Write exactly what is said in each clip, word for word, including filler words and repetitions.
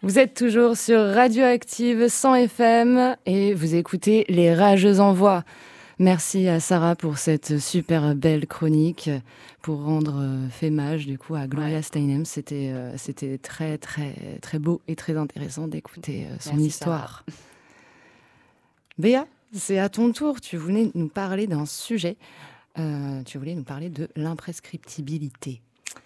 Vous êtes toujours sur Radioactive cent F M et vous écoutez Les Rageuses en Voix. Merci à Sarah pour cette super belle chronique, pour rendre euh, fémage du coup à Gloria ouais. Steinem. C'était, euh, c'était très très très beau et très intéressant d'écouter euh, son Merci histoire. Sarah. Béa, c'est à ton tour. Tu voulais nous parler d'un sujet. Euh, tu voulais nous parler de l'imprescriptibilité.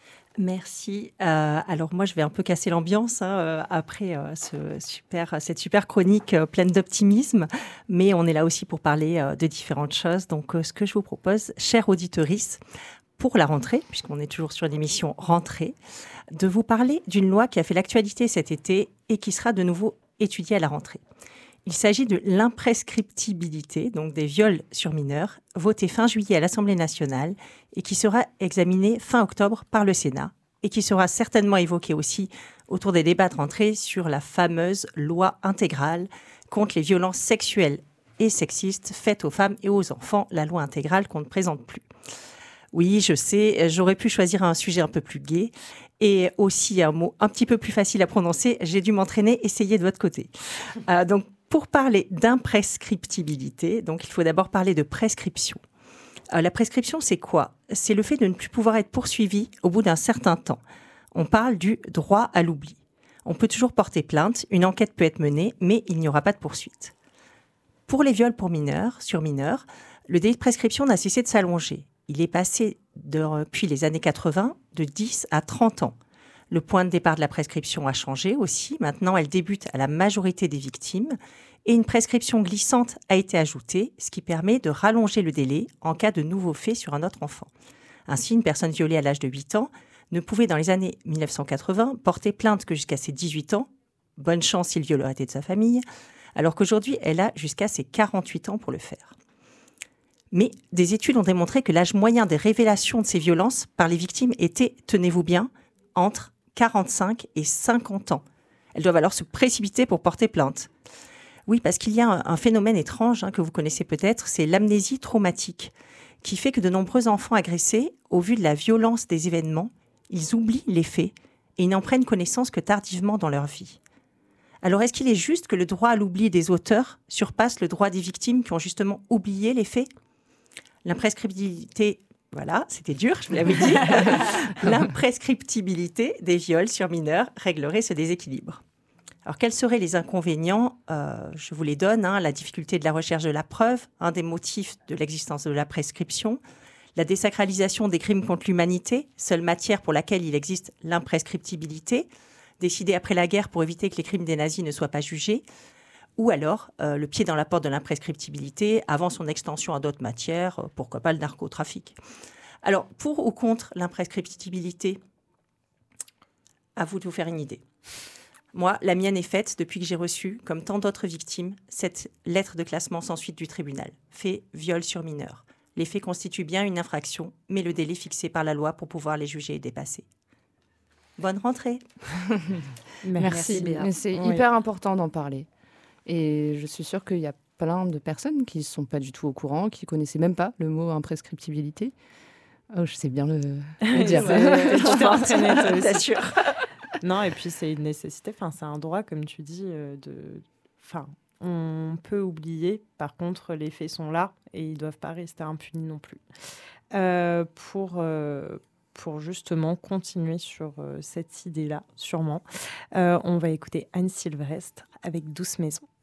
Merci. Euh, alors moi, je vais un peu casser l'ambiance hein, euh, après euh, ce super, cette super chronique euh, pleine d'optimisme, mais on est là aussi pour parler euh, de différentes choses. Donc, euh, ce que je vous propose, chère auditorice, pour la rentrée, puisqu'on est toujours sur l'émission Rentrée, de vous parler d'une loi qui a fait l'actualité cet été et qui sera de nouveau étudiée à la rentrée. Il s'agit de l'imprescriptibilité, donc des viols sur mineurs, votée fin juillet à l'Assemblée nationale et qui sera examinée fin octobre par le Sénat et qui sera certainement évoquée aussi autour des débats de rentrée sur la fameuse loi intégrale contre les violences sexuelles et sexistes faites aux femmes et aux enfants, la loi intégrale qu'on ne présente plus. Oui, je sais, j'aurais pu choisir un sujet un peu plus gai et aussi un mot un petit peu plus facile à prononcer. J'ai dû m'entraîner, essayer de votre côté. Euh, donc, Pour parler d'imprescriptibilité, donc il faut d'abord parler de prescription. Euh, la prescription, c'est quoi ? C'est le fait de ne plus pouvoir être poursuivi au bout d'un certain temps. On parle du droit à l'oubli. On peut toujours porter plainte, une enquête peut être menée, mais il n'y aura pas de poursuite. Pour les viols pour mineurs, sur mineurs, le délai de prescription n'a cessé de s'allonger. Il est passé depuis les années quatre-vingts de dix à trente ans. Le point de départ de la prescription a changé aussi. Maintenant, elle débute à la majorité des victimes et une prescription glissante a été ajoutée, ce qui permet de rallonger le délai en cas de nouveaux faits sur un autre enfant. Ainsi, une personne violée à l'âge de huit ans ne pouvait, dans les années dix-neuf cent quatre-vingts, porter plainte que jusqu'à ses dix-huit ans. Bonne chance si le violeur était de sa famille. Alors qu'aujourd'hui, elle a jusqu'à ses quarante-huit ans pour le faire. Mais des études ont démontré que l'âge moyen des révélations de ces violences par les victimes était, tenez-vous bien, entre quarante-cinq et cinquante ans. Elles doivent alors se précipiter pour porter plainte. Oui, parce qu'il y a un, un phénomène étrange hein, que vous connaissez peut-être, c'est l'amnésie traumatique, qui fait que de nombreux enfants agressés, au vu de la violence des événements, ils oublient les faits et ils n'en prennent connaissance que tardivement dans leur vie. Alors, est-ce qu'il est juste que le droit à l'oubli des auteurs surpasse le droit des victimes qui ont justement oublié les faits ? L'imprescriptibilité Voilà, c'était dur, je vous l'avais dit. L'imprescriptibilité des viols sur mineurs réglerait ce déséquilibre. Alors, quels seraient les inconvénients ? euh, Je vous les donne. Hein, la difficulté de la recherche de la preuve, un des motifs de l'existence de la prescription. La désacralisation des crimes contre l'humanité, seule matière pour laquelle il existe l'imprescriptibilité, décidée après la guerre pour éviter que les crimes des nazis ne soient pas jugés. Ou alors, euh, le pied dans la porte de l'imprescriptibilité avant son extension à d'autres matières, euh, pourquoi pas le narcotrafic. Alors, pour ou contre l'imprescriptibilité, à vous de vous faire une idée. Moi, la mienne est faite depuis que j'ai reçu, comme tant d'autres victimes, cette lettre de classement sans suite du tribunal. Fait viol sur mineur. Les faits constituent bien une infraction, mais le délai fixé par la loi pour pouvoir les juger est dépassé. Bonne rentrée. Merci. Merci c'est oui. hyper important d'en parler. Et je suis sûre qu'il y a plein de personnes qui ne sont pas du tout au courant, qui ne connaissaient même pas le mot imprescriptibilité. Oh, je sais bien le, le dire. Tu t'es entraînée, toi aussi. T'assures. Non, et puis c'est une nécessité, enfin, c'est un droit, comme tu dis, euh, de... Enfin, on peut oublier, par contre, les faits sont là et ils ne doivent pas rester impunis non plus. Euh, pour... Euh, pour justement continuer sur euh, cette idée-là, sûrement, euh, on va écouter Anne Sylvestre avec Douce Maison.